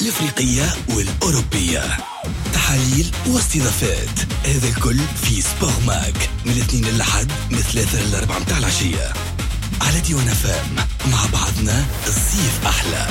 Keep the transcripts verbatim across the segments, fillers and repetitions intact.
الإفريقية والأوروبية، تحاليل واستضافات، هذا الكل في سبور ماك من الاثنين للحد من ثلاثة للأربعة متاع العشية على ديوان فام. مع بعضنا الصيف أحلى.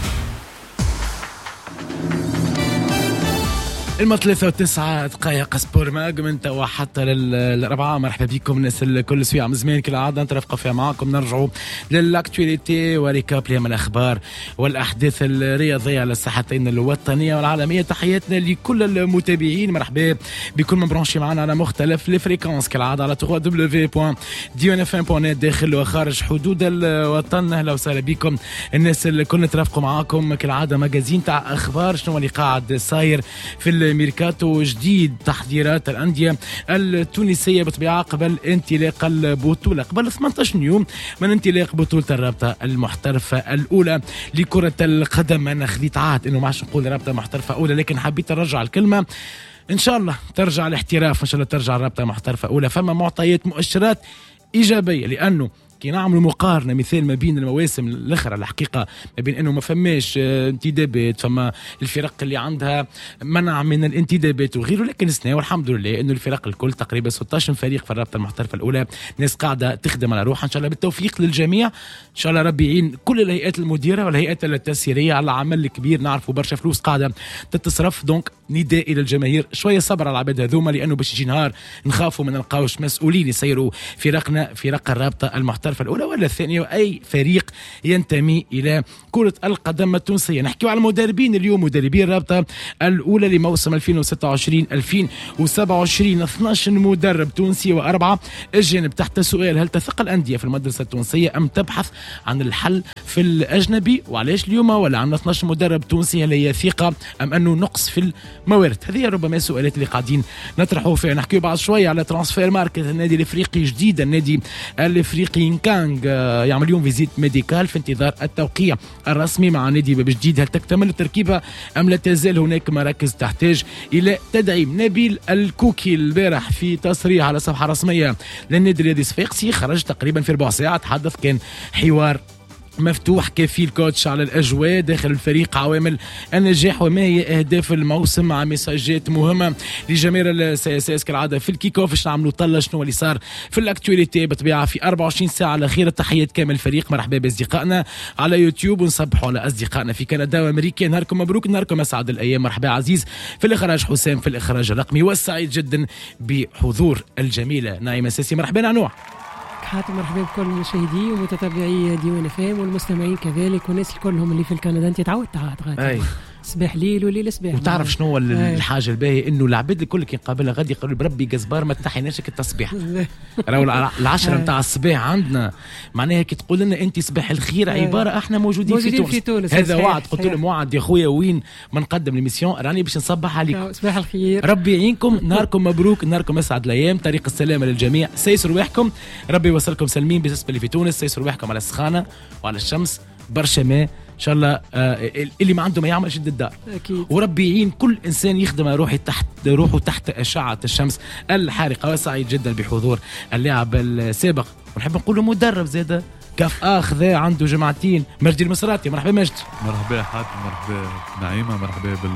الما ثلاثة وتسعة دقائق سبور ماج من توا حتى للأربعة. مرحبا بكم الناس الكل سوية عم زمان كالعادة نترافقوا فيها معاكم. نرجعوا للاكتواليتي وريكاب لهم الأخبار والأحداث الرياضية على الساحتين الوطنية والعالمية. تحياتنا لكل المتابعين، مرحبا بكل من برانشي معنا على مختلف الفريكونس كالعادة على دبليو دبليو دبليو دوت ديون اف ام دوت نت داخل وخارج حدود الوطن. أهلا وسهلا بكم الناس الكل نترافقوا معاكم كالعادة. مجازين تاع أخبار شنو اللي قاعد صاير في ميركاتو جديد، تحضيرات الأندية التونسية بطبيعة قبل انطلاق البطولة، قبل ثمانية عشر يوم من انطلاق بطولة الرابطة المحترفة الأولى لكرة القدم. أنا خذيت عهد إنه ما عادش نقول رابطة محترفة أولى، لكن حبيت أرجع الكلمة. إن شاء الله ترجع الاحتراف، إن شاء الله ترجع الرابطة محترفة أولى. فما معطيات مؤشرات إيجابية، لأنه كي نعملوا مقارنة مثال ما بين المواسم الأخرى الحقيقة ما بين أنه ما فماش انتدابات، فما الفرق اللي عندها منع من الانتدابات وغيره، لكن السنة والحمد لله أنه الفرق الكل تقريبا ستة عشر فريق في الرابطة المحترفة الأولى، ناس قاعدة تخدم على روحها. إن شاء الله بالتوفيق للجميع، إن شاء الله ربي يعين كل الهيئات المديرة والهيئات التسييرية على عمل كبير. نعرفوا برشا فلوس قاعدة تتصرف، دونك نداء إلى الجماهير شوية صبر على العباد هذوما، لأنه باش يجي نهار نخافوا من نلقاوش مسؤولين يسيروا فرقنا فرق الرابطة المحترفة الأولى ولا الثانية وأي فريق ينتمي إلى كرة القدم التونسية. نحكي على المدربين اليوم، مدربين الرابطة الأولى لموسم ألفين وستة وعشرين ألفين وسبعة وعشرين، اثني عشر مدرب تونسي وأربعة أجانب. تحت سؤال: هل تثق الأندية في المدرسة التونسية أم تبحث عن الحل في الأجنبي؟ وعلاش اليوم ولا عندنا اثني عشر مدرب تونسي؟ هل هي ثقة أم أنه نقص في الموارد؟ هذه ربما السؤالات اللي قاعدين نطرحوا فيها. نحكي بعد شوية على ترانسفير ماركت، النادي الإفريقي جديد، النادي الإفريقي كانغ يعمل اليوم فيزيت ميديكال في انتظار التوقيع الرسمي مع نادي باب جديد. هل تكتمل التركيبة أم لا تزال هناك مراكز تحتاج إلى تدعيم؟ نبيل الكوكي البارح في تصريح على صفحة رسمية للنادي الرياضي الصفاقسي خرج تقريبا في ربع ساعة، تحدث كان حوار مفتوح كافي الكوتش على الأجواء داخل الفريق، عوامل النجاح وما هي أهداف الموسم، مع مساجات مهمة لجماهير السي اس اس كالعادة في الكيك اوف. باش نعملوا طلة شنو اللي صار في الاكتواليتي بطبيعة في أربعة وعشرين ساعة الأخيرة. تحيات كامل الفريق، مرحبا بأصدقائنا على يوتيوب، ونصبحوا على أصدقائنا في كندا وأمريكا. نهاركم مبروك، نهاركم أسعد الأيام. مرحبا عزيز في الإخراج حسام، في الإخراج الرقمي، والسعيد جدا بحضور الجميلة نايمة ساسي. مرحبا نعنوع. حاتم مرحبا بكل مشاهدي ومتابعي ديوان فام والمستمعين كذلك والناس كلهم اللي في الكندا. انت تعودت عاد صباح ليل وليل صباح. وتعرف شنو الحاجه الباهيه؟ انه العباد الكل كي نقابلها غادي يقولوا بربي جزبار ما تنحيناش التصبيح. راهو العشرة نتاع الصباح عندنا معناها كي تقول لنا انت صباح الخير عباره احنا موجودين, موجودين في, تونس. في تونس هذا وعد. قلت لهم وعد يا خويا وين ما نقدم ليميسيون راني باش نصبح عليكم. صباح الخير، ربي يعينكم، نهاركم مبروك، نهاركم اسعد الايام، طريق السلامه للجميع. سيسوا رواحكم، ربي يوصلكم سالمين. بالنسبه اللي في تونس سيسوا رواحكم على السخانه وعلى الشمس، برشا ماء ان شاء الله. آه اللي ما عنده ما يعمل شد الدار أكيد. وربي يعين كل انسان يخدم روحه تحت روحه تحت اشعه الشمس الحارقه. وسعيد جدا بحضور اللاعب السابق ونحب نقول مدرب زاده كاف اخذ عنده جماعتين، مجدي المصراتي. مرحبا مجد. مرحبا حاتم، مرحبا نعيمه، مرحبا بال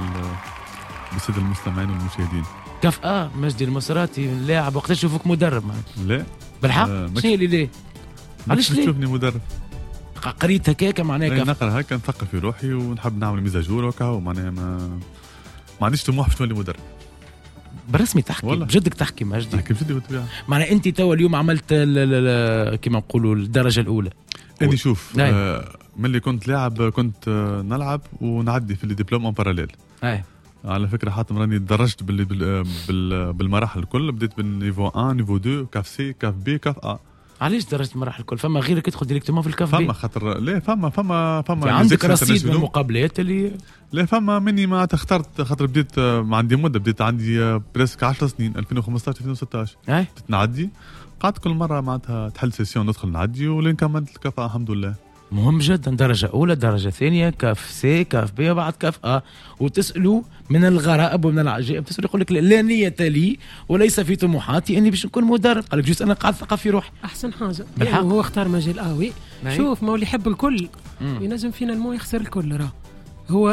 بالساده المستمعين والمشاهدين. كاف اه مجدي المصراتي لاعب، وقت تشوفك مدرب معك؟ لا بالحق آه شنو اللي ليه؟ علاش تشوفني مدرب؟ قريت هكاك معناها كيف نقرا هكا نثقف في روحي ونحب نعمل ميزاجور وكا، ومعناها ما ما عنديش طموح باش نولي مدرب. برسمي تحكي والله. بجدك تحكي مجدي؟ تحكي بجدي بالطبيعه. معناها انت توا اليوم عملت كما نقولوا الدرجه الاولى. اني شوف آه من اللي كنت لاعب كنت آه نلعب ونعدي في الدبلوم ان باراليل. اي على فكره حاتم راني درجت بال بال بالمراحل الكل، بديت بالنيفو واحد، نيفو اثنين، كاف سي، كاف بي، كاف ا. علاش درجة المراحل الكل؟ فما غيرك يدخل ديريكتومون في الكاف بي؟ فما خاطر لا فما فما فما عندك رصيد من المقابلات اللي لا فما مني ما اخترت خاطر بديت ما عندي مده، بديت عندي بريسك عشر سنين ألفين وخمسطاش ألفين وستطاش. اي نعدي قعدت كل مره معناتها تحل سيسيون ندخل نعدي ولين كملت الكفاءه الحمد لله. مهم جدا، درجة أولى، درجة ثانية، كاف سي، كاف بي، وبعد كاف أ. وتسألوا من الغرائب ومن العجائب، تسألوا يقول لك لا نية لي وليس في طموحاتي اني باش نكون مدرب. قال لك جوز انا قاعد ثقة في روحي. احسن حاجة يعني هو اختار مجال قوي. شوف ما اللي يحب الكل مم. ينجم فينا المو يخسر الكل. راه هو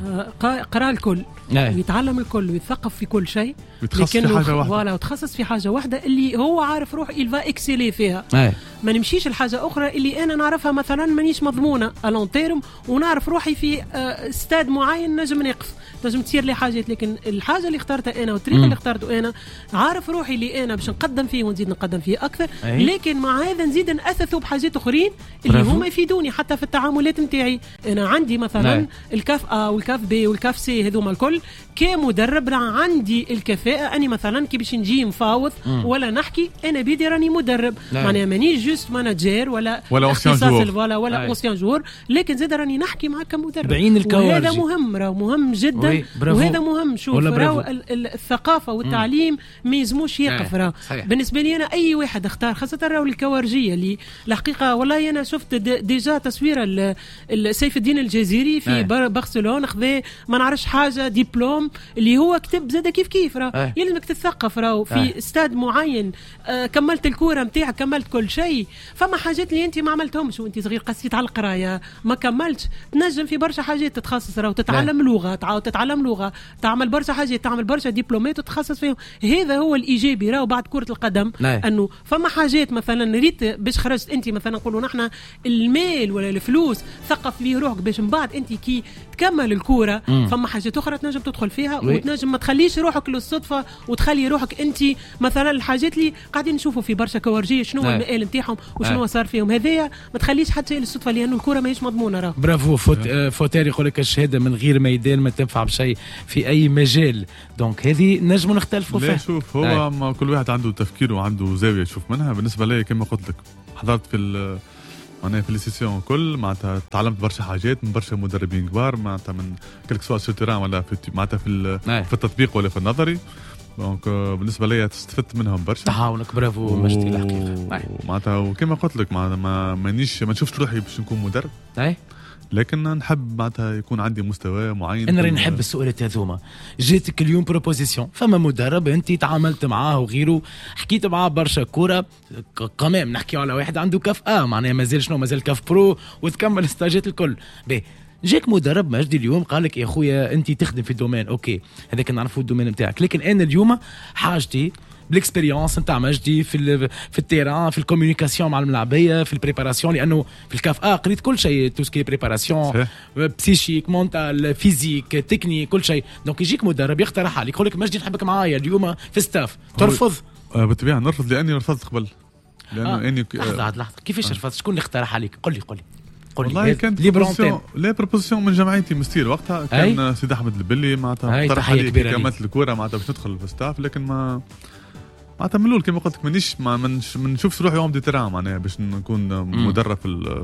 قرأ الكل يتعلم الكل ويتثقف في كل شيء ويتخصص في حاجه واحده ولا وتخصص في حاجه واحده اللي هو عارف روح يلفا اكسيلي فيها. أي. ما نمشيش لحاجه اخرى اللي انا نعرفها مثلا مانيش مضمونه الون تيرم ونعرف روحي في استاد معين نجم نقف نجم تصير لي حاجات، لكن الحاجه اللي اخترتها انا والطريقه اللي اخترته انا عارف روحي اللي انا باش نقدم فيه ونزيد نقدم فيه اكثر. أي. لكن مع هذا نزيد ناثث بحاجات اخرين اللي هما يفيدوني حتى في التعاملات نتاعي. انا عندي مثلا أي. الكاف ا والكاف بي والكاف سي هذوما الكل كمدرب عندي الكفاءه اني مثلا كي باش نجي مفاوض ولا نحكي انا بيدي راني مدرب معناها مانيش جوست ماناجير ولا ولا اختصاص ولا ولا اوسيان جور، لكن زاد راني نحكي معك كمدرب. بعين الكوارجي وهذا مهم راهو مهم جدا وهذا مهم. شوف راهو الثقافه والتعليم ما يزموش يقف راهو بالنسبه لي انا اي واحد اختار خاصه راهو الكوارجيه اللي الحقيقه والله انا شفت ديجا تصويره سيف الدين الجزيري في برشلونه خذا ما نعرفش حاجه دبلوم اللي هو كتب زاد كيف كيف راهو يلزمك تتثقف راهو في استاد معين. آه كملت الكوره نتاعك كملت كل شيء. فما حاجات اللي انت ما عملتهمش وانت صغير قسيت على القرايه ما كملتش تنجم في برشا حاجات تتخصص راهو تتعلم لغه تعاود تتعلم لغه تعمل برشا حاجات تعمل برشا دبلومات وتتخصص فيهم. هذا هو الايجابي راهو بعد كره القدم انه فما حاجات مثلا ريت باش خرجت انت مثلا نقولوا نحن المال ولا الفلوس ثقف ليه روحك باش من بعد انت كي تكمل الكوره فما حاجات اخرى تنجم تدخل فيها وتنجم ما تخليش روحك للصدفه وتخلي روحك انت مثلا الحاجات اللي قاعدين نشوفوا في برشا كوارجيه شنو هو المآل نتاعهم وشنو صار فيهم هذايا ما تخليش حتى للصدفه لانه الكوره ماهيش مضمونه راه. برافو. فوت فوتير يقول لك الشهاده من غير ميدان ما تنفع بشيء في اي مجال. دونك هذه نجم نختلفوا فيها. شوف هو ما كل واحد عنده تفكير وعنده زاويه يشوف منها. بالنسبه لي كما قلت لك حضرت في أنا في السيسيون كل معناتها تعلمت برشا حاجات من برشا مدربين كبار معناتها من كلك سواء سوتيران ولا في معناتها في في التطبيق ولا في النظري. دونك بالنسبه لي استفدت منهم برشا. تعاونك برافو و... مجدي الحقيقه معناتها وكما قلت لك معناتها ما مانيش ما نشوفش روحي باش نكون مدرب. اي لكن نحب معناتها يكون عندي مستوى معين. انا راني نحب السؤالات هذوما. جاتك اليوم بروبوزيسيون فما مدرب انت تعاملت معاه وغيره حكيت معاه برشا كوره كمان نحكي على واحد عنده كاف اه معناها مازال شنو مازال كاف برو وتكمل استاجات الكل. باهي جاك مدرب مجدي اليوم قال لك يا خويا انت تخدم في الدومين اوكي هذاك نعرفوا الدومين نتاعك، لكن انا اليوم حاجتي بالاكسبيريونس نتاع مجدي في في التيران في الكوميونيكاسيون مع الملاعبيه في البريباراسيون لانه في الكاف اه قريت كل شيء توسكي بريباراسيون بسيشيك مونتال فيزيك تكنيك كل شيء. دونك يجيك مدرب يقترح عليك يقول لك مجدي نحبك معايا اليوم في ستاف ترفض؟ آه بالطبيعه نرفض لاني رفضت قبل لانه آه. اني لحظه لحظه كيفاش رفضت؟ شكون اللي اقترح عليك؟ قل لي قل لي والله كانت بروبوزيسيون لا بروبوزيسيون من جمعيتي مستير وقتها كان سيد احمد البلي معناتها اقترح علي كملت الكوره معناتها باش ندخل في ستاف، لكن ما معناتها من الاول كما قلت لك مانيش ما نشوفش روحي يوم دي تران معناها باش نكون مدرب في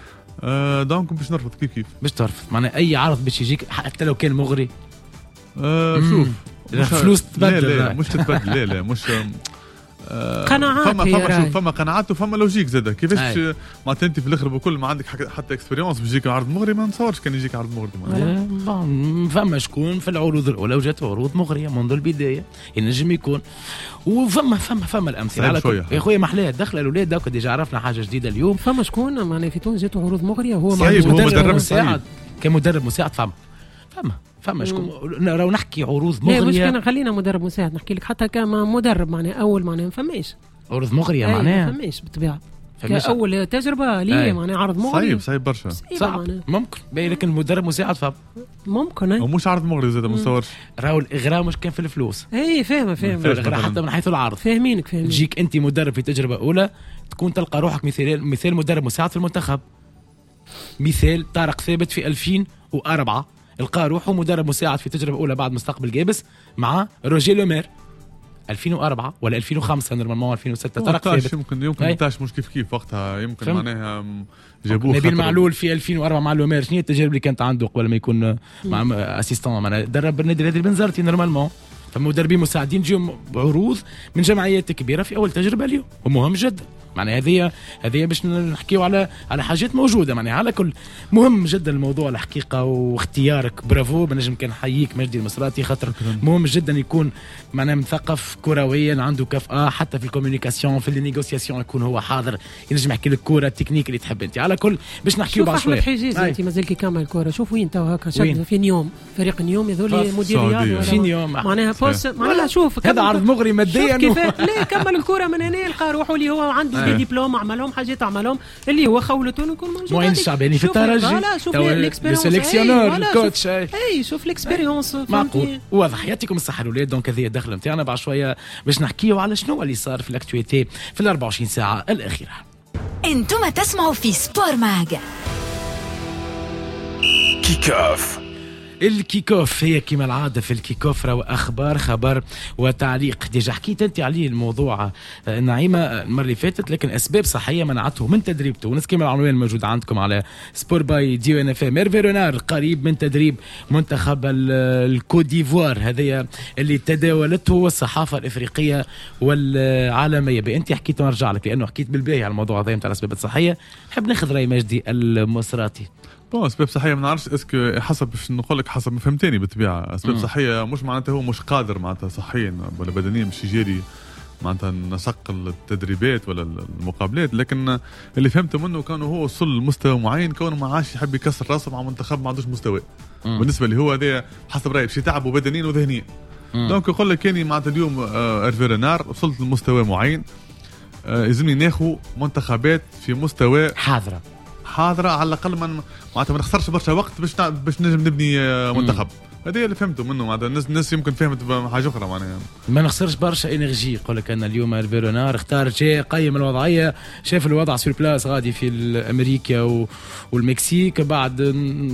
آه دونك باش نرفض كيف كيف باش ترفض معناها اي عرض باش يجيك حتى لو كان مغري. آه شوف الفلوس تبدل. لا لا مش تتبدل لا لا مش قناعات. فما فما شوف فما قناعات وفما لوجيك زاده كيفاش معناتها انت في الاخر بكل ما عندك حتى اكسبيريونس بيجيك عرض مغري ما نتصورش كان يجيك عرض مغري. فما شكون في العروض الاولى وجات عروض مغريه منذ البدايه ينجم يكون وفما فما فما الامثله على كل يا خويا محلاه دخل الاولاد دوك ديجا عرفنا حاجه جديده اليوم. فما شكون معناها في تونس جات عروض مغريه هو مدرب مساعد كمدرب مساعد فما فما فما شكون راهو نحكي عروض مغريه. لا مش كان خلينا مدرب مساعد نحكي لك حتى كما مدرب معناها اول معناها ما فماش عروض مغريه معناها ما فماش بالطبيعه كأول تجربه لي معناها عرض مغري صعيب صعيب برشا صعب ممكن باين لكن المدرب مساعد فهم ممكن اي ومش عرض مغري زاد ما نتصورش راهو الاغراء مش كان في الفلوس. اي فاهمه فاهمه الاغراء حتى من حيث العرض فاهمينك فاهمين. تجيك انت مدرب في تجربه اولى تكون تلقى روحك مثال مثال مدرب مساعد في المنتخب. مثال طارق ثابت في ألفين وأربعة لقى روحه مدرب مساعد في تجربه اولى بعد مستقبل جابس مع روجيه لومير ألفين وأربعة ولا ألفين وخمسة نورمالمون ألفين وستة طارق ثابت يمكن يمكن ثمانية مش كيف كيف وقتها يمكن معناها جابوه. نبيل معلول في ألفين وأربعة مع لومير شنو التجارب اللي كانت عنده قبل ما يكون مع اسيستون معناها درب النادي الرياضي بنزرتي نورمالمون. فمدربين مساعدين جيهم عروض من جمعيات كبيره في اول تجربه اليوم ومهم جدا. معناها هذه هذه باش نحكيو على على حاجات موجوده. معناها على كل مهم جدا الموضوع الحقيقه، واختيارك برافو. بنجم كان حييك مجدي المصراتي خاطر مهم جدا يكون معناها مثقف كرويا، عنده كفاءه حتى في الكوميونيكاسيون في النيغوسياسيون، يكون هو حاضر ينجم يحكي لك كوره التكنيك اللي تحب انت. على كل باش نحكيو بعد شويه. شوف احمد حجازي انت مازال كي كامل الكوره، شوف وين تو هكا شد في نيوم فريق نيوم يذول مدير رياضي في نيوم معناها بوس معناها شوف هذا عرض مغري ماديا كيف ليه كمل الكوره من هنا يلقى روحه اللي هو عنده دي دبلوم عملهم حاجات عملهم اللي هو خولته يكون موجود. موين الشعباني في الترجي لا شوف الاكسبيرينس السيليكسيونور الكوتش اي شوف الاكسبيرينس معقول. واضح. يعطيكم الصحه الاولاد. دونك هذه الدخله نتاعنا بعد شويه باش نحكيو على شنو اللي صار في الاكتويتي في ال أربعة وعشرين ساعه الاخيره. انتم تسمعوا في سبور ماغ. كيكوف. الكيكوف هي كما العادة في الكيكوف راهو أخبار خبر وتعليق. ديجا حكيت أنت عليه الموضوع نعيمة المرة اللي فاتت، لكن أسباب صحية منعته من تدريب تونس كما العنوان الموجود عندكم على سبور باي دي ان اف ام. هيرفي رونار قريب من تدريب منتخب الكوت ديفوار، هذه اللي تداولته الصحافة الإفريقية والعالمية. بأنت حكيت ونرجع لك لأنه حكيت بالباهي على الموضوع هذا نتاع الأسباب الصحية. نحب ناخذ رأي مجدي المصراتي. بون اسباب صحيه ما نعرفش اسكو حسب باش نقول لك حسب ما فهمتني بالطبيعه. اسباب صحيه مش معناتها هو مش قادر معناتها صحيا ولا بدنيا مش يجري معناتها نسق التدريبات ولا المقابلات، لكن اللي فهمته منه كان هو وصل لمستوى معين كونه ما عادش يحب يكسر راسه مع منتخب ما عندوش مستوى. بالنسبه لي هو هذا حسب رايي باش يتعبوا بدنيا وذهنيا. دونك يقول لك كاني معناتها اليوم هيرفي رونار وصلت لمستوى معين، لازمني ناخذ منتخبات في مستوى حاضره حاضره على الاقل من معناتها ما نخسرش برشا وقت باش باش نجم نبني منتخب. هذا اللي فهمته منه. معناتها الناس الناس يمكن فهمت حاجه اخرى معناها ما نخسرش برشا انرجي. يقول لك انا اليوم هيرفي رونار اختار جاي قيم الوضعيه، شاف الوضع سور بلاس غادي في امريكا والمكسيك، بعد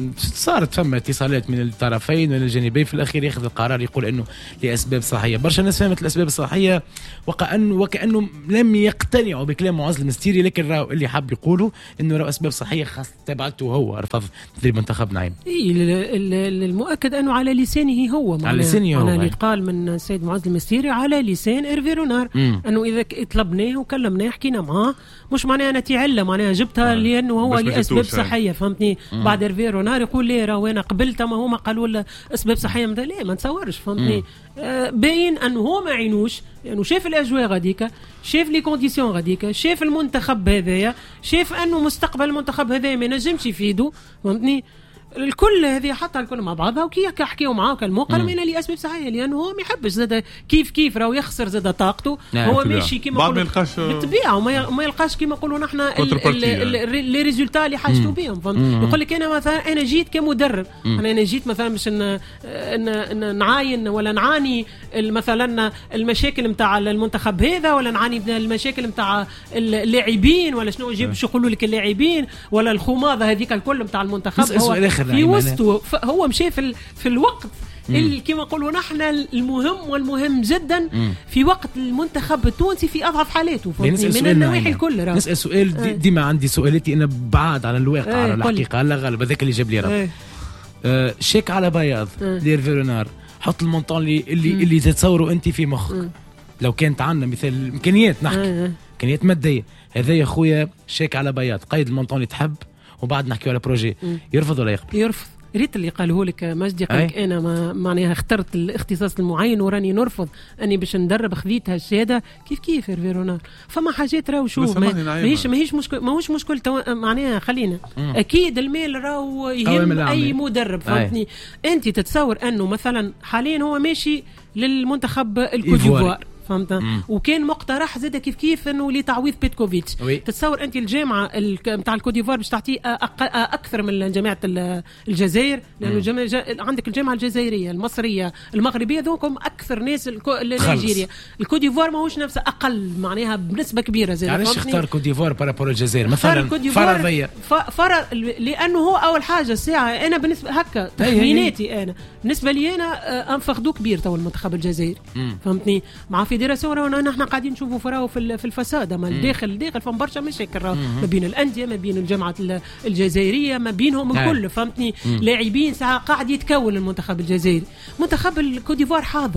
صارت فما اتصالات من الطرفين من الجانبين، في الاخير ياخذ القرار يقول انه لاسباب صحيه. برشا ناس فهمت الاسباب الصحيه وكانه وكانه لم يقتنعوا بكلام معز المستيري، لكن راهو اللي حاب يقولوا انه راهو اسباب صحيه خاص تبعته هو رفض تدريب منتخب نعيم. اي المؤكد انه على لسانه هو على لسانه هو اللي يتقال من السيد معز المستيري على لسان هيرفي رونار انه اذا طلبناه وكلمناه حكينا معاه مش معناها انا تعلة معناها جبتها لانه هو لاسباب صحيه فهمتني. بعد هيرفي رونار يقول لي راه وانا قبلت ما هما قالوا له اسباب صحيه لا ما نتصورش فهمتني. آه باين انه هو ما عينوش لانه يعني شاف الاجواء غاديكا، شاف لي كونديسيون غاديكا، شاف المنتخب هذايا، شاف انه مستقبل المنتخب هذايا ما نجمش يفيدو فهمتني. الكل هذه حتى الكل مع بعضها وكي حكيوا معاه كلمه قال من اللي اسباب صحيه لانه هو ما يحبش زاد كيف كيف راهو يخسر زاد طاقته. هو ماشي كيما يقولوا بالطبيعه وما يلقاش كيما يقولوا نحن لي ريزولتا اللي حاجتوا بهم. يقول لك انا مثلا انا جيت كمدرب، انا انا جيت مثلا باش نعاين ولا نعاني مثلا المشاكل نتاع المنتخب هذا ولا نعاني من المشاكل نتاع اللاعبين ولا شنو يجيب باش يقولوا لك اللاعبين ولا الخماضه هذيك الكل نتاع المنتخب. هو في وسطه هو مشى في في الوقت اللي كما نقولوا نحن المهم والمهم جدا في وقت المنتخب التونسي في اضعف حالاته من النواحي الكل. نسال سؤال دي ديما عندي سؤالاتي انا بعاد على الواقع على الحقيقه لا غالب هذاك اللي جاب لي راه آه شيك على بياض لهيرفي رونار. حط المونطون اللي اللي, اللي تتصوروا انت في مخك لو كانت عندنا مثال الامكانيات نحكي امكانيات ماديه هذا يا خويا شيك على بياض قيد المونطون اللي تحب وبعد نحكيو على بروجي. يرفض ولا يقبل؟ يرفض. ريت اللي قاله لك مجدي قال لك انا ما معناها اخترت الاختصاص المعين وراني نرفض اني باش ندرب خذيتها الشهاده كيف كيف هيرفي رونار. فما حاجات راهو شوف ماهيش ماهيش مشكل ماهوش مشكل معناها خلينا مم. اكيد المال راهو يهم اي مدرب فهمتني. انت تتصور انه مثلا حاليا هو ماشي للمنتخب الكوت ديفوار فهمت وكان مقترح زاد كيف كيف انه لتعويض بيتكوفيتش. تتصور انت الجامعه نتاع الكوت ديفوار باش تعطيه اكثر من جامعه الجزائر لانه جامعة عندك الجامعه الجزائريه المصريه المغربيه ذوكم اكثر ناس نيجيريا. الكوت ديفوار ماهوش نفسه اقل معناها بنسبه كبيره زاد. علاش اختار كوت ديفوار بارابور الجزائر مثلا فرضيه فر لانه هو اول حاجه الساعه انا بالنسبه هكا تخميناتي انا بالنسبه لي انا انفخدو كبير تو المنتخب الجزائري فهمتني مع فيدراسيون راهو نحن قاعدين نشوفوا فراو في الفساد ما الداخل داخل فم برشا مشاكل ما بين الانديه ما بين الجامعه الجزائريه ما بينهم الكل فهمتني. لاعبين ساعه قاعد يتكون المنتخب الجزائري. منتخب الكوت ديفوار حاضر راه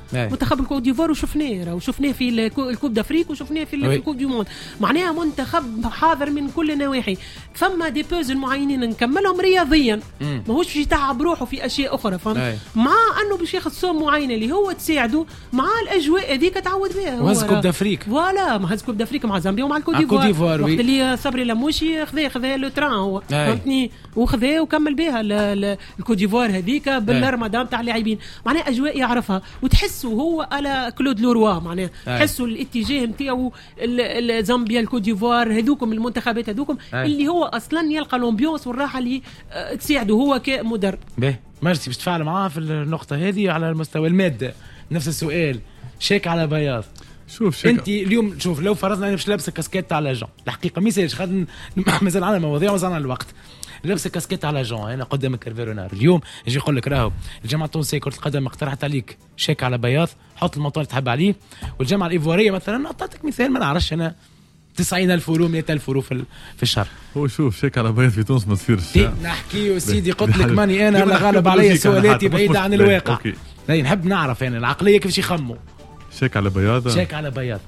منتخب الكوت ديفوار وشفناه وشفناه في الكوب دافريك وشفناه في الكوب دي موند، معناها منتخب حاضر من كل النواحي. ثم دي بوزل معينين نكملهم رياضيا، ماهوش باش يتعب روحه في اشياء اخرى، فهم مع انه باش ياخذ صوم معينه اللي هو تساعده مع الاجواء هذيك تعود بها. وهز كوب دافريك فوالا، ما هز كوب دافريك مع زامبيا ومع الكوت ديفوار، وقت اللي صبري لموشي خذا خذا لو تران هو فهمتني، وخذا وكمل بها الكوت ديفوار هذيك بالرمضان تاع اللاعبين، معناها اجواء يعرفها وتحسوا هو على كلود لوروا، معناها تحسوا الاتجاه نتاعو زامبيا الكوت ديفوار هذوكم المنتخبات هذوكم اللي هو اصلا يلقى الامبيونس والراحه اللي تساعده هو كمدرب. باهي ماشي باش تفاعل معاه في النقطه هذه على المستوى الماده. نفس السؤال شيك على بياض. شوف شيك انت اليوم شوف لو فرضنا انا باش لابسه كاسكيت على جون، الحقيقه ما يسالش خاطر مازال عندنا مواضيع ومازال عندنا الوقت. لابسه كاسكيت على جون انا قدامك كيرفيرونار اليوم يجي يقول لك راهو الجامعه التونسيه كره القدم اقترحت عليك شيك على بياض، حط الموطور تحب عليه، والجامعه الايفواريه مثلا اعطيتك مثال ما نعرفش انا تسعين ألف يورو مئة ألف يورو في في الشهر. هو شوف شيك على بياض في تونس ما تصيرش. نحكي وسيدي قلت لك ماني انا لا غالب علي سؤالاتي بعيده عن الواقع. لا نحب نعرف يعني العقليه كيفاش يخموا. شيك على بياض شيك على بياض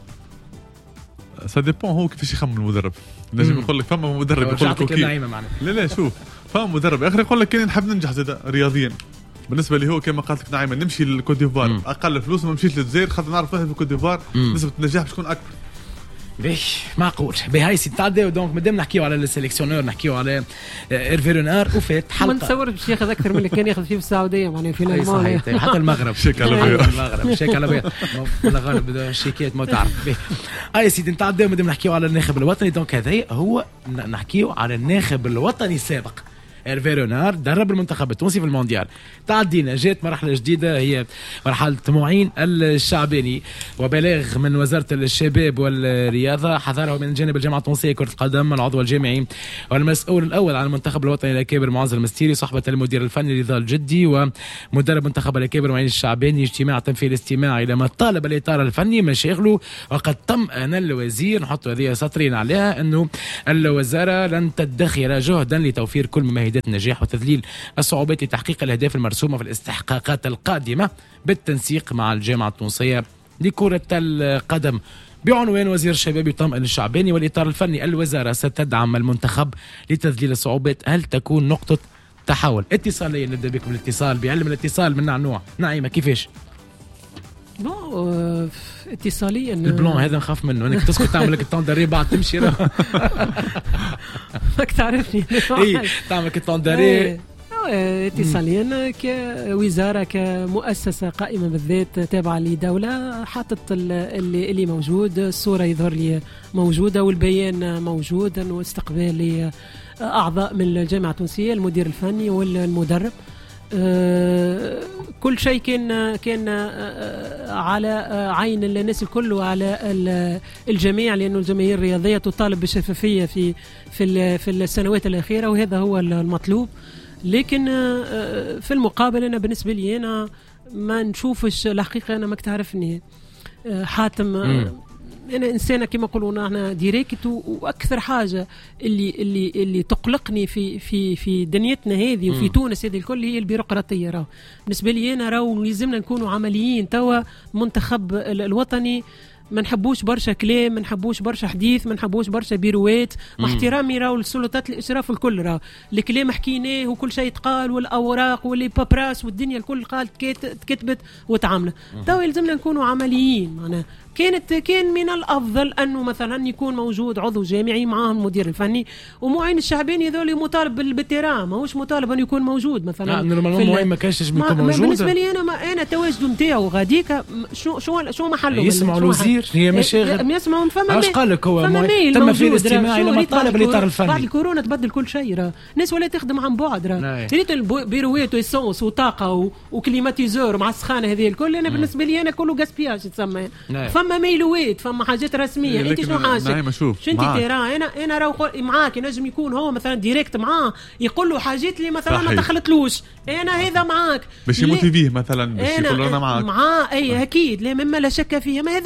سا ديبون هو كيفاش يخمم المدرب. لازم يقول لك فما مدرب يقول لك اوكي لا لا شوف فما مدرب اخر يقول لك كان نحب ننجح زاد رياضيا. بالنسبه لي هو كما قالت لك نعيمه نمشي للكوت ديفوار اقل فلوس ما مشيت للجزائر خاطر نعرف واحد في الكوت ديفوار نسبه النجاح باش تكون اكبر. باهي معقول. باهي سي تعداو دونك مادام نحكيو على السيليكسيونور نحكيو على ايرفيرونار وفات حلقه. ما نتصور باش ياخذ اكثر من اللي كان ياخذ فيه في السعوديه معناها في المال حتى المغرب شيك على بياض المغرب شيك على بياض ولا غالب الشيكات ما تعرف. اي سيدي نتعداو مادام نحكيو على الناخب الوطني دونك هذا هو نحكيو على الناخب الوطني السابق. إيرفيرونار درب المنتخب التونسي في المونديال. تعدينا جات مرحلة جديدة هي مرحلة معين الشعباني وبلاغ من وزارة الشباب والرياضة حضره من جانب الجامعة التونسية كرة القدم العضو الجامعي والمسؤول الأول عن المنتخب الوطني الأكابر معز المستيري صحبة المدير الفني رضا الجدي ومدرب منتخب الأكابر معين الشعباني اجتماع تم فيه الاستماع إلى ما طالب الإطار الفني مشاغله. وقد طمأن الوزير نحط هذه سطرين عليها أنه الوزارة لن تدخر جهدا لتوفير كل مميزات النجاح وتذليل الصعوبات لتحقيق الأهداف المرسومة في الاستحقاقات القادمة بالتنسيق مع الجامعة التونسية لكرة القدم. بعنوان وزير الشباب يطمئن الشعباني والإطار الفني الوزارة ستدعم المنتخب لتذليل الصعوبات. هل تكون نقطة تحول؟ اتصاليا نبدأ بكم الاتصال بعلم الاتصال من نوع نعيمة كيفاش؟ بون اتصاليا البلون هذا نخاف منه انك تسكت تعمل لك الطونداري بعد تمشي راك تعرفني اي تعمل لك الطونداري. اتصاليا كوزاره كمؤسسه قائمه بالذات تابعه لدوله حاطط اللي اللي موجود الصوره يظهر لي موجوده والبيان موجود واستقبال لاعضاء من الجامعه التونسيه المدير الفني والمدرب. أه كل شيء كان كان أه على عين الناس الكل وعلى الجميع لأنه الجماهير الرياضية تطالب بالشفافية في في في السنوات الأخيرة وهذا هو المطلوب. لكن أه في المقابل أنا بالنسبة لي أنا ما نشوفش الحقيقة أنا ما تعرفني أه حاتم أه أنا إنسانة كما يقولون أنا ديريكت وأكثر حاجة اللي اللي اللي تقلقني في في في دنيتنا هذه وفي تونس هذه الكل هي البيروقراطية. راهو بالنسبة لي أنا راهو لازمنا نكونوا عمليين. توا منتخب الوطني ما نحبوش برشا كلام، ما نحبوش برشا حديث، ما نحبوش برشا بيروات. مع احترامي راهو للسلطات الاشراف الكل راهو الكلام حكيناه وكل شيء يتقال والاوراق واللي بابراس والدنيا الكل قالت كتبت وتعاملت. تو يلزمنا نكونوا عمليين. معناها كانت كان من الافضل انه مثلا يكون موجود عضو جامعي معاه المدير الفني ومعين الشعباني هذول مطالب بالتيران ماهوش مطالب انه يكون موجود مثلا. نورمالمون معين ما كانش يكون موجود. بالنسبه لي انا ما انا تواجده نتاعو غاديك شو شو شو محله يسمعوا الوزير هي مشاغل يسمعوا فما اش قال لك هو تم في الاستماع الى مطالب الاطار الفني. بعد الكورونا تبدل كل شيء راه الناس ولا تخدم عن بعد راه ريت البيروات ويسونس وطاقه وكليماتيزور مع السخانه هذه الكل. انا بالنسبه لي انا كله غاسبياج تسمى. فما ميلوات فما حاجات رسميه. انت شنو حاجه شو انت ترى انا انا راهو معاك نجم يكون هو مثلا ديريكت معاه يقول له حاجات اللي مثلا ما دخلتلوش انا هذا معاك باش يموتيفيه مثلا باش يقول له انا معاك معاه اي اكيد لا مما لا شك فيه. ما هذوما الكل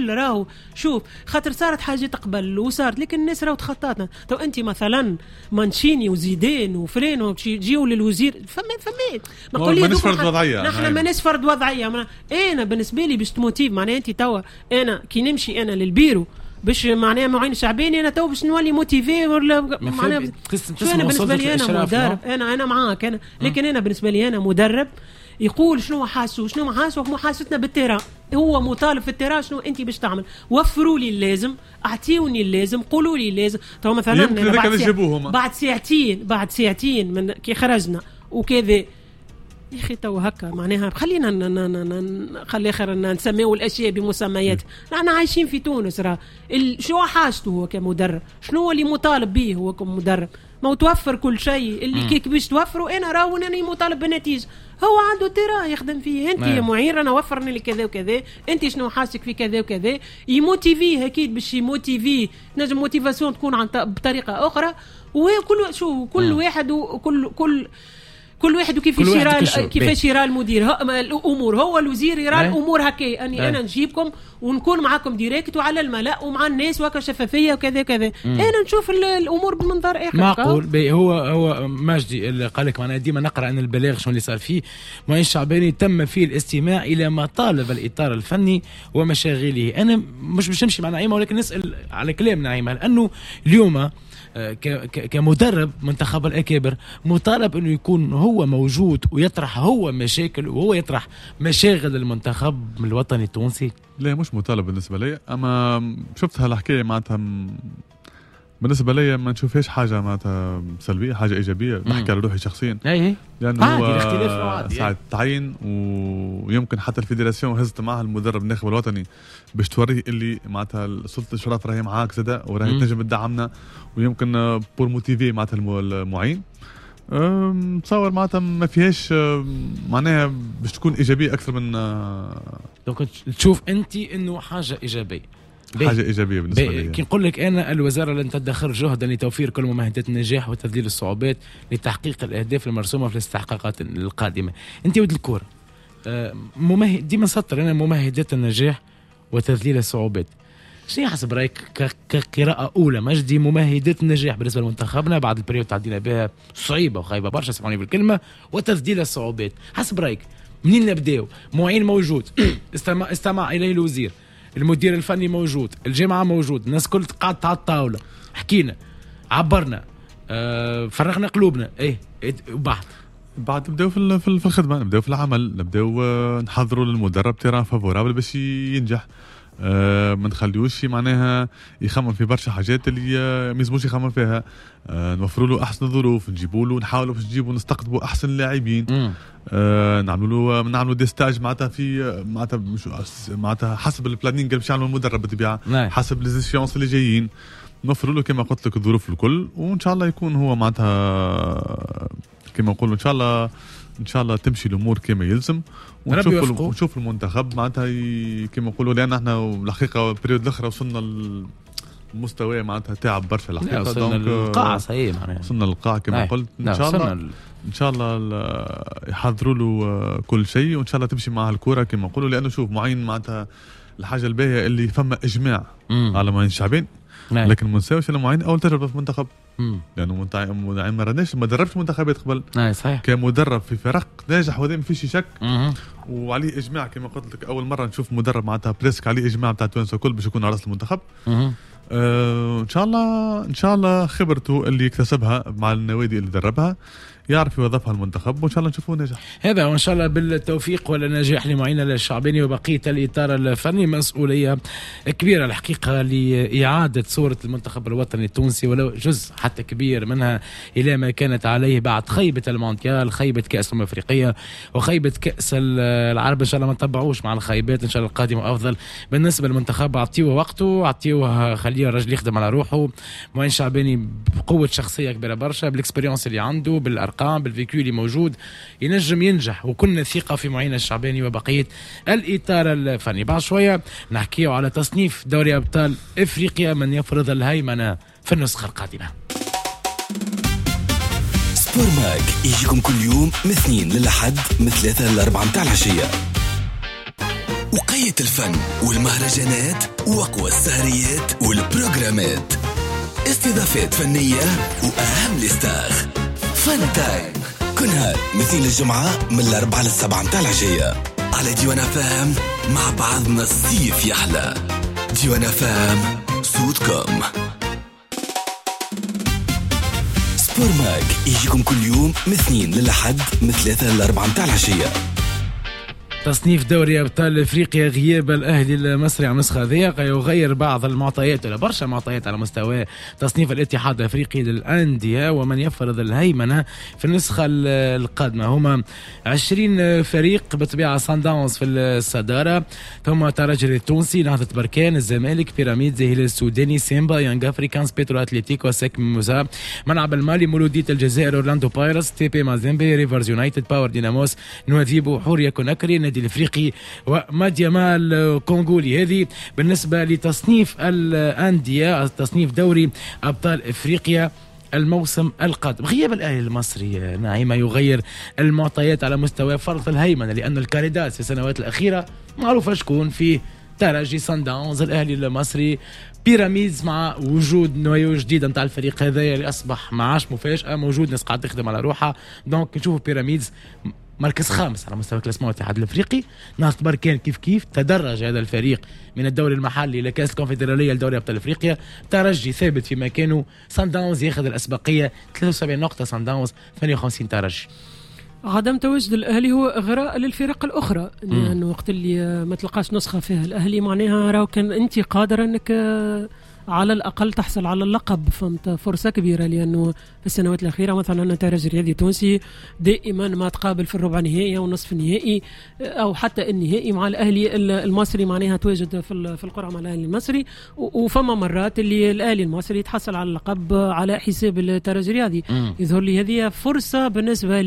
الكل راهو شوف خاطر صارت حاجات قبل وصارت لكن الناس راهو تخطاتنا. تو انت مثلا مانشيني وزيدان وفرين وجيو للوزير فما فما ما قولي مانيش فرد وضعيه نحن مانيش فرد وضعيه. انا بالنسبه لي باش تموتيف معناها انت توا انا كي نمشي انا للبيرو باش معناها معين شعباني انا تو باش نولي موتيفي ولا معناها انا بالنسبه لي انا مدرب انا انا معاك انا لكن انا بالنسبه لي انا مدرب يقول شنو حاسه شنو حاسه محاستنا بالتيران هو مطالب في التيران شنو انت باش تعمل وفروا لي اللازم اعطيوني اللازم قولوا لي اللازم. تو مثلا بعد, ساعة بعد ساعتين بعد ساعتين من كي خرجنا وكذا يا اخي تو هكا معناها خلينا نخلي اخر نسميو الاشياء بمسميات. نحن عايشين في تونس راه شنو حاجته هو كمدرب شنو اللي مطالب به هو كمدرب ما توفر كل شيء اللي كيك باش توفروا انا راهو انني مطالب بالنتيجه هو عنده ترى يخدم فيه انت يا معير انا وفرني لي كذا وكذا انت شنو حاسك في كذا وكذا يموتيفيه اكيد باش يموتيفيه نجم موتيفاسيون تكون عن بطريقه اخرى وكل شو كل واحد وكل كل كل واحد وكيفاش يرى كيفاش يرى المدير الامور هو الوزير يرى الامور هكا اني انا نجيبكم ونكون معاكم ديريكت وعلى الملأ ومع الناس وكا شفافيه وكذا كذا انا نشوف الامور بمنظر اخر معقول. هو هو ماجدي اللي قال لك معناها ديما نقرا ان البلاغ شنو اللي صار فيه معين الشعباني تم فيه الاستماع الى مطالب الاطار الفني ومشاغله. انا مش باش نمشي مع نعيمه ولكن نسال على كلام نعيمه لانه اليوم كمدرب منتخب الأكابر مطالب أنه يكون هو موجود ويطرح هو مشاكل وهو يطرح مشاغل المنتخب الوطني التونسي. لا مش مطالب بالنسبة لي أما شفت هالحكاية معناتها بالنسبة لي ما نشوفهاش حاجة معناتها سلبية حاجة إيجابية نحكي على روحي شخصيا أيه. لأنه هو ساعة تعين ويمكن حتى الفيدراسيون هزت معها المدرب الناخب الوطني باش توريه اللي معناتها سلطة الإشراف راهي معاك زادا وراهي تنجم تدعمنا ويمكن بور موتيفي معناتها المعين تصور معناتها ما فيهاش معناها باش تكون إيجابية أكثر من دونك تشوف أنت إنه حاجة إيجابية حاجة إيجابية بالنسبة لي. كي نقول لك أنا الوزارة لن تدخر جهدا لتوفير كل ممهدات النجاح وتذليل الصعوبات لتحقيق الأهداف المرسومة في الاستحقاقات القادمة. أنت ود الكورة ممهد ديما سطر أنا ممهدات النجاح وتذليل الصعوبات شنو حسب رايك كقراءة أولى مجدي ممهدات النجاح بالنسبة لمنتخبنا بعد البريود تعدينا بها صعيبة وخايبة برشا سمعوني بالكلمة وتذليل الصعوبات حسب رايك منين نبداو؟ معين موجود استمع, استمع إليه الوزير المدير الفني موجود الجامعة موجود الناس كل قاعدة على الطاولة حكينا عبرنا آه فرغنا قلوبنا ايه, إيه وبعد بعد نبداو في في الخدمة نبداو في العمل نبداو نحضروا للمدرب تيران فافورابل باش ينجح أه ما نخليوش معناها يخمم في برشا حاجات اللي ما يلزموش يخمم فيها أه نوفروا له احسن الظروف نجيبوا له نحاولوا باش نجيبوا نستقطبوا احسن اللاعبين أه نعملوا له نعملوا دي ستاج معناتها في معناتها معناتها حسب البلانينغ اللي باش يعملوا المدرب بالطبيعه حسب ليزيشنس اللي جايين نوفروا له كما قلت لك الظروف الكل وان شاء الله يكون هو معناتها كما نقولوا ان شاء الله ان شاء الله تمشي الامور كما يلزم ونشوف ونشوف المنتخب معناتها كما نقولوا لان احنا الحقيقه بريود الاخرى وصلنا المستوى معناتها تعب برشا الحقيقه وصلنا للقاع صحيح معناها وصلنا للقاع كما قلت ان شاء الله ان شاء الله يحضروا له كل شيء وان شاء الله تمشي معها الكره كما نقولوا لانه شوف معين معناتها الحاجه الباهيه اللي فما اجماع مم. على معين الشعبين لكن ما نساوش انا معين اول تجربه في منتخب لانه يعني ما رناش ما دربش منتخبات قبل اي صحيح كمدرب في فرق ناجح وهذا ما فيش شك وعليه اجماع كما قلت لك اول مره نشوف مدرب معناتها بريسك عليه اجماع تاع تونس الكل باش يكون على راس المنتخب آه ان شاء الله ان شاء الله خبرته اللي اكتسبها مع النوادي اللي دربها يعرف يوظفها المنتخب وان شاء الله نشوفوه ناجح هذا وان شاء الله بالتوفيق والنجاح لمعين الشعباني وبقيه الاطار الفني. مسؤوليه كبيره الحقيقه لاعاده صوره المنتخب الوطني التونسي ولو جزء حتى كبير منها الى ما كانت عليه بعد خيبه المونديال خيبه كاس الامم الافريقيه وخيبه كاس العرب. ان شاء الله ما نتبعوش مع الخيبات ان شاء الله القادمه افضل بالنسبه للمنتخب. اعطيوه وقته اعطيوه خليه الرجل يخدم على روحه. معين الشعباني بقوه شخصيه كبيره برشا بالاكسبيريونس اللي عنده بالارقام بالفيكيو اللي موجود ينجم ينجح وكنا ثقة في معين الشعباني وبقية الإطار الفني. بعد شوية نحكيه على تصنيف دوري أبطال إفريقيا من يفرض الهيمنة في النسخة القادمة. سبور ماك يجيكم كل يوم من اثنين للأحد من ثلاثة لأربعة متاع العشية. وقية الفن والمهرجانات وأقوى السهريات والبروجرامات، استضافات فنية وأهم الستاغ. فن تايم كل نهار مثل الجمعة من الأربعة للسبعة متاع العشية على ديوانا فام. مع بعضنا الصيف يحلى. ديوانا فام صوتكم. سبور ماك يجيكم كل يوم من اثنين للحد من ثلاثة للأربعة متاع العشية. تصنيف دوري أبطال أفريقيا، غياب الأهلي المصري على النسخة هذه يغير بعض المعطيات ولا برشا معطيات على مستوى تصنيف الاتحاد الأفريقي للأندية، ومن يفرض الهيمنة في النسخة القادمة هما عشرين فريق بطبيعة. صن داونز في الصدارة، ثم ترجي التونسي، نهضة بركان، الزمالك، بيراميد، الهلال السوداني، سيمبا، يانغ أفريكانز، بيترو أتليتيكو، سيك موزا، منعب المالي، مولودية الجزائر، أورلاندو بايرتس، تي بي مازيمبي، ريفرز يونايتد، باور ديناموس، نواذيبو، حورية كوناكري، النادي الافريقي وماديامال كونغولي. هذه بالنسبه لتصنيف الانديه، تصنيف دوري ابطال افريقيا الموسم القادم. غياب الاهلي المصري نعيمه يغير المعطيات على مستوى فرض الهيمنه، لان الكاريدات في السنوات الاخيره معروفه شكون فيه: ترجي، صن داونز، الاهلي المصري، بيراميدز، مع وجود نوايو جديده نتاع الفريق هذا اللي اصبح ما عادش مفاجاه، موجود ناس قاعده تخدم على روحها. دونك نشوفوا بيراميدز مركز خامس على مستوى كلاسمون الاتحاد الافريقي. نهضة بركان كيف كيف تدرج هذا الفريق من الدوري المحلي الى كاس الكونفدراليه لدوري ابطال افريقيا. ترجي ثابت في مكانه. صن داونز ياخذ الاسبقيه، ثلاثة وسبعين نقطه صن داونز، ثمانية وخمسين ترجي. عدم تواجد الاهلي هو اغراء للفرق الاخرى، لانه وقت اللي ما تلقاش نسخه فيها الاهلي معناها راهو كان انت قادر انك على الأقل تحصل على اللقب. فهمت؟ فرصة كبيرة، لأنه في السنوات الأخيرة مثلا الترجي الرياضي التونسي دائما ما تقابل في الربع نهائي أو نصف النهائي أو حتى النهائي مع الأهلي المصري، معناها تواجد في في القرعة مع الأهلي المصري. وفما مرات اللي الأهلي المصري يتحصل على اللقب على حساب الترجي الرياضي. يظهر لي هذه فرصة بالنسبة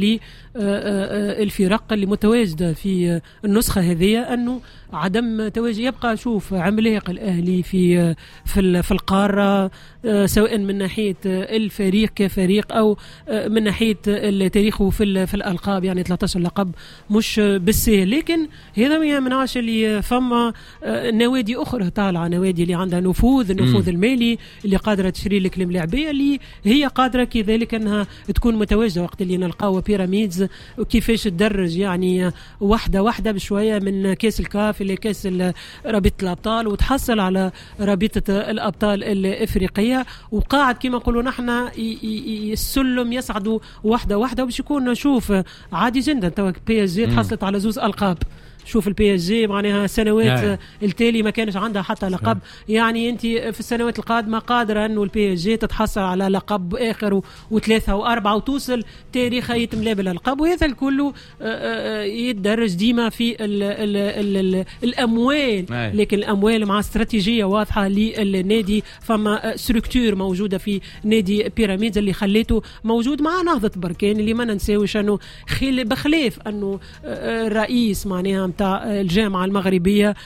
للفرق اللي متواجدة في النسخة هذه، أنه عدم تواجد يبقى شوف عملاق الأهلي في في في القارة، سواء من ناحية الفريق كفريق أو من ناحية تاريخه في في الألقاب. يعني ثلاثة عشر لقب مش بالسهل، لكن هذا ما يمنعش اللي فما نوادي أخرى طالعة، نوادي اللي عندها نفوذ النفوذ المالي، اللي قادرة تشري لك الملاعبية، اللي هي قادرة كذلك أنها تكون متواجدة. وقت اللي نلقاو بيراميدز كيفاش تدرج يعني واحدة واحدة بشوية من كاس الكاف إلى كاس رابطة الأبطال، وتحصل على رابطة الأبطال الإفريقية، وقاعد كما نقولوا نحن السلم يصعدوا واحدة واحدة، وباش يكون نشوف عادي جدا. تو بي اس جي تحصلت على زوز ألقاب. شوف البي اس جي معناها سنوات التالي ما كانش عندها حتى لقب. يعني انت في السنوات القادمه قادره انه البي اس جي تتحصل على لقب اخر وثلاثه واربعه وتوصل تاريخها يتملا بالالقاب. وهذا الكل يتدرج ديما في ال ال ال ال الاموال، لكن الاموال مع استراتيجيه واضحه للنادي. فما ستركتور موجوده في نادي بيراميدز اللي خليته موجود مع نهضه بركان، اللي ما ننساوش انه بخلاف انه الرئيس معناها تاع الجامعة المغربية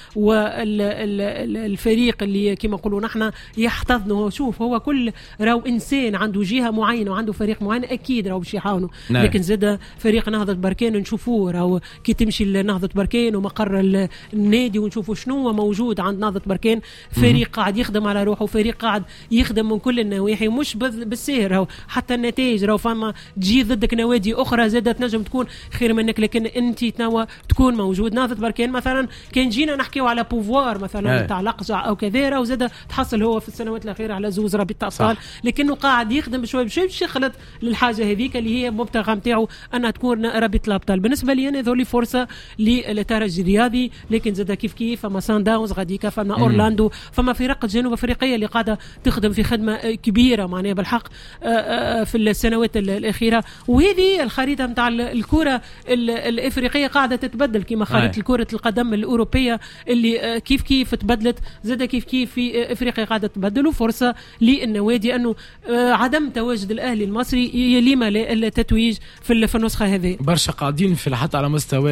والفريق اللي كما نقولوا نحن يحتضنه. شوف هو كل راو إنسان عنده جهة معينة وعنده فريق معين، أكيد راو باش يحاولوا. لكن زاد فريق نهضة بركان نشوفوه راو كي تمشي لنهضة بركان ومقر النادي ونشوفوا شنو موجود عند نهضة بركان. فريق قاعد يخدم على روحه، فريق قاعد يخدم من كل النواحي، مش بالسهر راو حتى النتائج راو فما تجي ضدك نوادي أخرى زادت نجم تكون خير منك، لكن أنت تنوى تكون موجود. نهضة بركان مثلا كان جينا نحكيو على بوفوار مثلا تاع لقجع او كذا، وزاد تحصل هو في السنوات الاخيره على زوز رابطه ابطال، لكنه قاعد يخدم بشوي بشوي باش يخلط للحاجه هذيك اللي هي مبتغى نتاعو انها تكون رابطه الابطال. بالنسبه لي انا ذولي فرصه للترجي الرياضي، لكن زاد كيف كيف فما سان داونز غاديكا، فما اورلاندو، فما فرق جنوب افريقيه اللي قاعده تخدم في خدمه كبيره معناها بالحق في السنوات الاخيره. وهذه الخريطه نتاع الكره الافريقيه قاعده تتبدل كما خريطه كرة القدم الأوروبية اللي كيف كيف تبدلت، زاد كيف كيف في إفريقيا قاعدة تبدل. وفرصة للنوادي أنه عدم تواجد الأهلي المصري يليم التتويج في النسخة هذه. برشا قاعدين في حتى على مستوى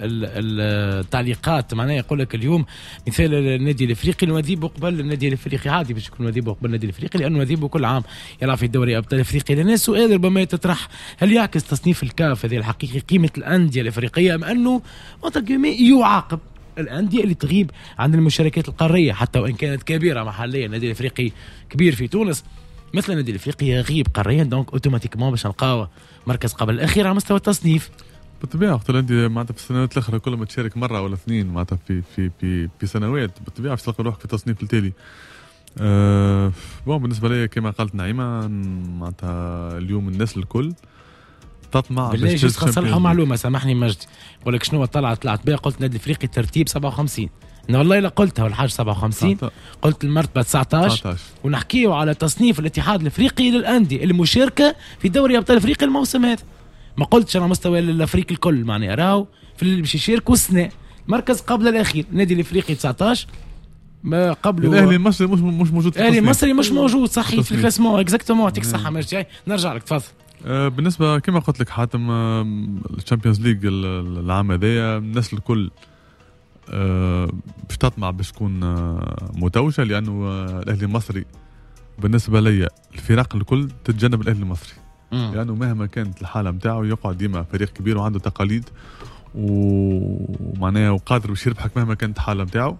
التعليقات معناه يقول لك اليوم مثال النادي الإفريقي نواذيبو قبل النادي الإفريقي، عادي باش يكون نواذيبو قبل النادي الإفريقي لأنه نواذيبو كل عام يلعب في الدوري أبطال إفريقيا. لأن سؤال ربما يتطرح، هل يعكس تصنيف الكاف هذه الحقيقي قيمة الأندية الإفريقية أم أنه يعاقب الأندية اللي تغيب عن المشاركات القارية حتى وإن كانت كبيرة محليا. النادي الأفريقي كبير في تونس مثل النادي الأفريقي يغيب قاريا، دونك اوتوماتيكمون باش نلقاو مركز قبل الأخير على مستوى التصنيف. بالطبيعة وقت الأندية معناتها في السنوات الأخرى كل ما تشارك مرة ولا اثنين معناتها في في في في سنوات بالطبيعة باش تلقى روحك في التصنيف التالي. أه بون بالنسبة لي كما قالت نعيمة معناتها اليوم الناس الكل تطمع باش جست نصلحوا معلومة. سامحني مجدي، يقول لك شنو طلعت طلعت بها، قلت نادي الافريقي ترتيب سبعة وخمسين. انا والله لا قلتها والحاج سبعة وخمسين، قلت المرتبة تسعطاش. ونحكيوا على تصنيف الاتحاد الافريقي للانديه المشاركة في دوري ابطال افريقيا الموسم هذا. ما قلتش انا مستوى الافريقي الكل، معناها راهو في اللي باش يشاركوا السنة مركز قبل الاخير. النادي الافريقي تسعطاش ما قبل. الاهلي المصري مش مش موجود في الاهلي المصري مش موجود صحيح في الكلاسمون. اكزاكتومون يعطيك الصحة مجدي. نرجع لك تفضل. أه بالنسبة كما قلت لك حاتم الشامبيونز ليج العام هذايا الناس الكل أه باش تطمع باش تكون أه متوجة، لأنه أه الأهلي المصري بالنسبة لي الفرق الكل تتجنب الأهلي المصري، مم. لأنه مهما كانت الحالة متاعه يقعد ديما فريق كبير وعنده تقاليد ومعناه وقادر باش يربحك مهما كانت الحالة متاعه.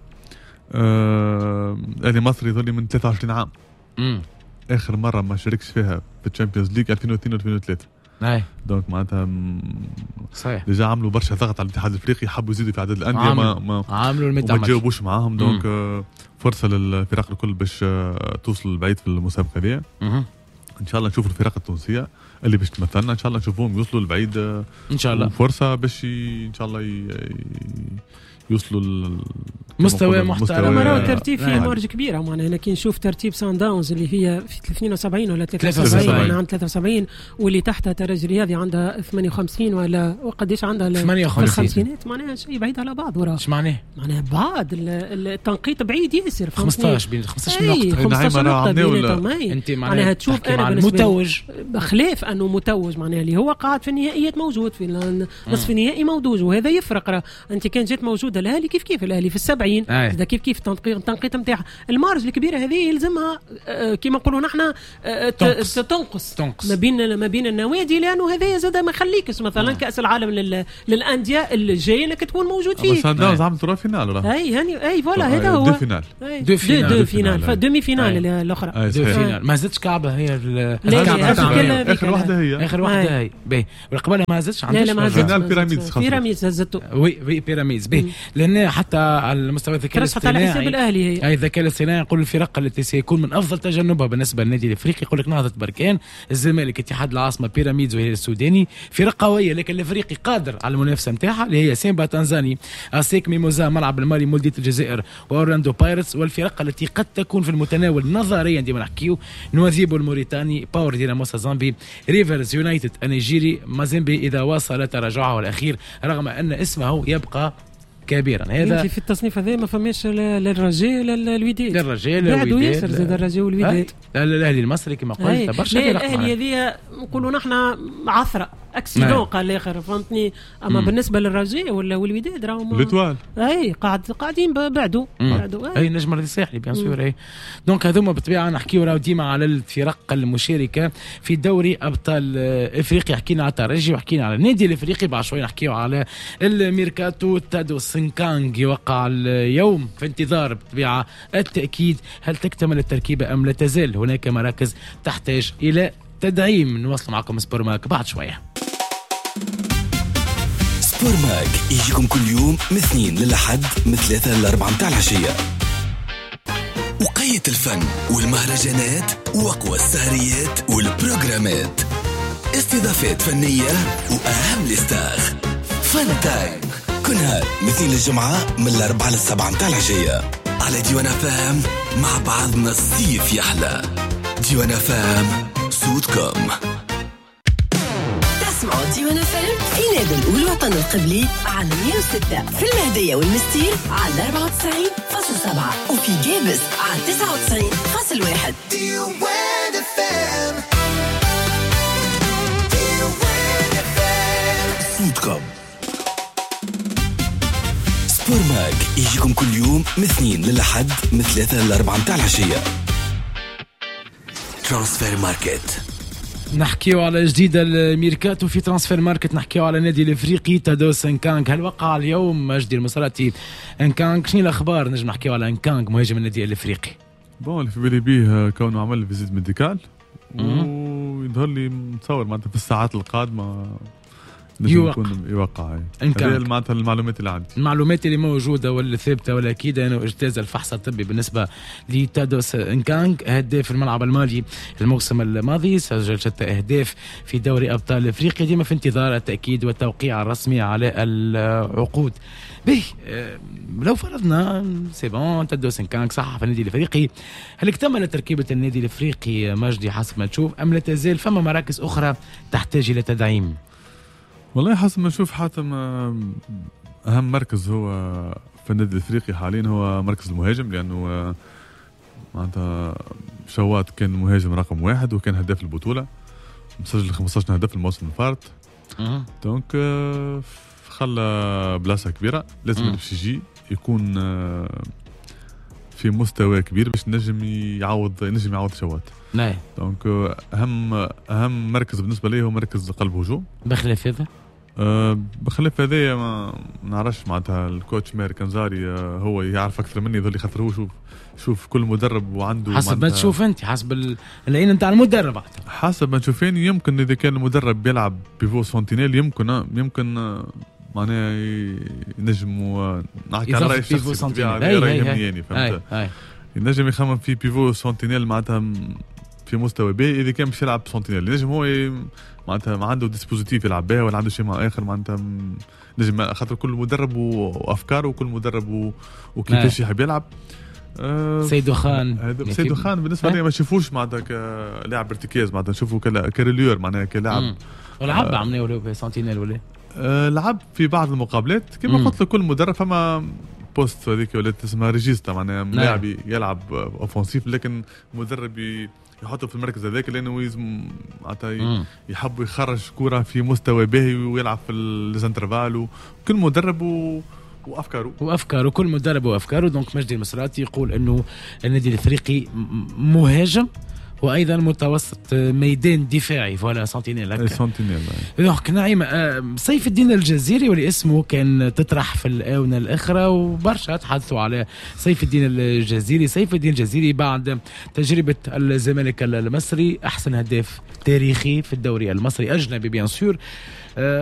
أه الأهلي المصري ظل من ثلاثة وعشرين عام، مم. اخر مره ما شاركش فيها في الشامبيونز ليج ألفين واثنين ألفين وثلاثة. اي دونك معناتها م... صحيح ديجا عملوا برشا ضغط على الاتحاد الافريقي، حبوا يزيدوا في عدد الانديه ما ما عملوا المتعه ما تجاوبوش معاهم. دونك مم. فرصه للفرق الكل باش توصل لبعيد في المسابقه هذه. ان شاء الله نشوفوا الفرق التونسيه اللي باش تمثلنا، ان شاء الله نشوفوهم يوصلوا لبعيد ان شاء الله. فرصه باش ي... ان شاء الله ي... يوصلوا مستوى محترم. راهو ترتيب فيه مارج كبيره. معناها انا كي نشوف ترتيب سان داونز اللي هي في اثنين وسبعين ولا ثلاثة وسبعين، انا عندي ثلاثة وسبعين، واللي تحتها ترجي رياضي عندها ثمانية وخمسين ولا وقديش عندها ثمانية وخمسين. معناها شيء بعيد على بعض. وراه ايش معناه؟ معناها بعض التنقيط بعيد ياسر. خمسطاش بين خمسطاش نقطه. خمسطاش نقطه انت معناها تشوف انا المتوج بخلاف انه متوج معناها اللي هو قاعد في النهائيات موجود في نصف النهائي موجود، وهذا يفرق. انت كان جات موجوده الاهلي كيف كيف الاهلي في السبعين هذا كيف كيف التنقيط التنقيط نتاعها المارج الكبيره هذه يلزمها آه كما نقولوا نحن آه تنقص. تنقص تنقص ما بين ما بين النوادي، لانه هذا زاد ما يخليكش مثلا آه. كاس العالم لل... للانديه الجايه انك تكون موجود فيه. بس هذا عملت راه فينال راه اي هاني اي فوالا هذا هو دو فينال دو فينال دو فينال فدومي فينال الاخرى دو فينال. ما زادش كعبه هي اخر واحده هي اخر واحده هي باهي، والقبله ما زادش عندها فينال بيراميدز بيراميدز هزته وي وي بيراميدز باهي، لان حتى على المستوى الذكاء الاصطناعي الاهلي هي اي الذكاء الاصطناعي يقول الفرق التي سيكون من افضل تجنبها بالنسبه للنادي الافريقي يقول لك نهضه بركان، الزمالك، اتحاد العاصمه، بيراميدز وهي السوداني، فرق قويه لكن الافريقي قادر على المنافسه نتاعها اللي هي سيمبا تنزاني، اسيك ميموزا، ملعب المالي، مولديه الجزائر، واورلاندو بايرتس، والفرق التي قد تكون في المتناول نظريا ديما نحكيو نوازيبو الموريتاني، باور ديناموس زامبي، ريفرز يونايتد النيجيري، مازيمبي اذا واصل تراجعه الاخير رغم ان اسمه يبقى كبيرا. هذا في التصنيف هذا ما فماش للرجاء للوداد، للرجاء بعدوا ياسر زاد الرجاء والوداد. الاهلي المصري كما قلت برشا الاهلي هذه نقولوا نحن عثره اكسيدون قال الاخر فهمتني. اما مم. بالنسبه للرجاء ولا والوداد راهم ليتوال اي قاعد قاعدين بعدوا بعدوا اي نجم الساحلي بيان سور. اي دونك هذوما بالطبيعه نحكيو راهو ديما على الفرق المشاركه في دوري ابطال افريقيا. حكينا على الترجي وحكينا على النادي الافريقي، بعد شويه نحكيو على الميركاتو. تادو سينكانغ يوقع اليوم في انتظار بالطبيعه التاكيد هل تكتمل التركيبه ام لا تزال هناك مراكز تحتاج الى تدعيم. نواصل معكم سبور ماك بعد شويه. سبور ماك يجيكم كل يوم من اثنين للحد من ثلاثة لأربعة متاع العشية. وقية الفن والمهرجانات وأقوى السهريات والبروجرامات، استضافات فنية وأهم الاستاخ. فن تايم كل نهار من اثنين للجمعة من الأربعة للسبعة متاع العشية على ديوانا فام. مع بعضنا الصيف يحلى. ديوانا فام صوتكم. تسمعوا ديوانا فام في نادي الأول وطن القبلي على مية وستة، في المهدية والمستير على أربعة وتسعين فاصلة سبعة، وفي جابس على تسعة وتسعين فاصلة واحد. ديوانا فام ديوانا فام صوتكم. سبور ماك يجيكم كل يوم من اثنين للحد من ثلاثة لأربعة متاع العشية. ترانسفير ماركت نحكيو على جديد الميركاتو في ترانسفير ماركت. نحكيو على نادي الافريقي تادوس انكانغ. هل وقع اليوم مجدي المصراتي انكانغ؟ شنو الاخبار؟ نجم نحكيو على انكانغ مهاجم النادي الافريقي. بون اللي في بالي بيه كونه عمل فيزيت ميديكال ويظهر لي متصور معناتها في الساعات القادمه يوقع يوقع هذه معناتها المعلومات اللي عندي. المعلومات اللي موجوده واللي ثابته والاكيد انه اجتاز الفحص الطبي بالنسبه لتادوس انكانغ هداف الملعب المالي الموسم الماضي، سجل ستة اهداف في دوري ابطال افريقيا، ديما في انتظار التاكيد والتوقيع الرسمي على العقود. به لو فرضنا سي بون تادوس انكانغ صح في النادي الافريقي، هل اكتملت تركيبه النادي الافريقي مجدي حسب ما تشوف ام لا تزال فما مراكز اخرى تحتاج الى تدعيم؟ والله حسب ما نشوف حاتم أهم مركز هو في النادي الأفريقي حاليا هو مركز المهاجم، لأنه معناتها شوات كان مهاجم رقم واحد وكان هداف البطولة مسجل خمسة عشر هدف الموسم الفارط. دونك خلى بلاصة كبيرة لازم باش يجي يكون في مستوى كبير باش نجم يعوض نجم يعوض شوات. نعم. دونك أهم أهم مركز بالنسبة لي هو مركز قلب هجوم. بخلاف هذا؟ أه بخلاف هذايا ما نعرفش معناتها الكوتش ماهر كنزاري أه هو يعرف أكثر مني ذولي، خاطر هو شوف شوف كل مدرب وعنده حسب ما تشوف أنت، حسب العين نتاع المدرب. حسب ما تشوفين يمكن إذا كان المدرب بيلعب بيفو سونتينيل يمكن يمكن معناها ينجم نحكي على رأي الشخصي رأي يهمني فهمت. ينجم يخمم في بيفو سونتينيل معناتها في مستوى باهي إذا كان باش يلعب سونتينيل، ينجم هو معناتها ما عنده ديسبوزيتيف يلعب بها ولا عنده شيء مع آخر معناتها نجم، خاطر كل مدرب وأفكاره وكل مدرب وكيفاش يحب يلعب. أه سيدو خان سيدو خان بالنسبة لي ما نشوفوش معناتها كلاعب ارتكاز، معناتها نشوفه كريليور معناها كلاعب ولعب أه عمليه ولا سونتينيل ولا أه لعب في بعض المقابلات كما قلت لكل مدرب فما بوست هذيك ولا اسمها ريجيستا معناها لاعب يلعب اوفنسيف، لكن مدرب يحطه في المركز هذاك لانه يلزم معناتها يحب يخرج كره في مستوى باهي ويلعب في الانترفال، وكل مدرب و وافكاره وافكاره كل مدرب وافكاره. دونك مجدي المصراتي يقول انه النادي الافريقي مهاجم وايضا متوسط ميدان دفاعي فوالا سنتينيل هكا سنتينيل. دونك نعيم سيف الدين الجزيري واللي اسمه كان تطرح في الاونه الاخرى وبرشا تحدثوا على سيف الدين الجزيري. سيف الدين الجزيري بعد تجربه الزمالك المصري احسن هداف تاريخي في الدوري المصري اجنبي بيان سور.